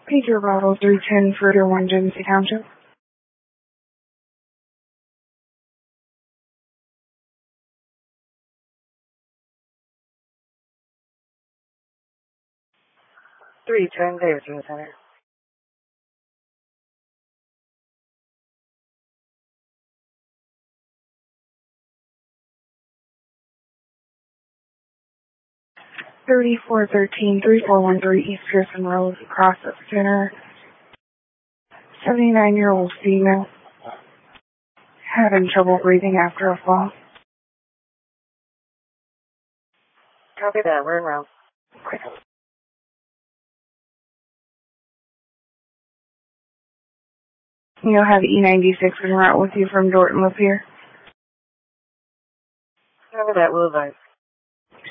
Pager Bravo 310 for Tier 1 Genesee Township. Davidson Center. $3413 3413 East Pearson Road, across the center. 79-year-old female. Having trouble breathing after a fall. Copy that. We're in route. Okay. You'll have E96 en route with you from Dorton Lapeer. Copy that. We'll advise.